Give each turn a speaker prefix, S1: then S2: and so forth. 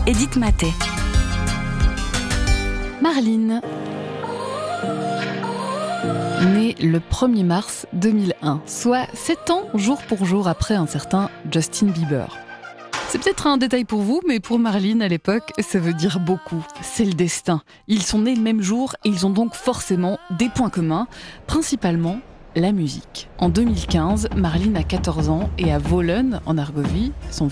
S1: Edith Matet.
S2: Marlene, née le 1er mars 2001, soit 7 ans jour pour jour après un certain Justin Bieber. C'est peut-être un détail pour vous, mais pour Marlene à l'époque, ça veut dire beaucoup. C'est le destin. Ils sont nés le même jour et ils ont donc forcément des points communs, principalement la musique. En 2015, Marlene a 14 ans et à Wohlen, en Argovie, son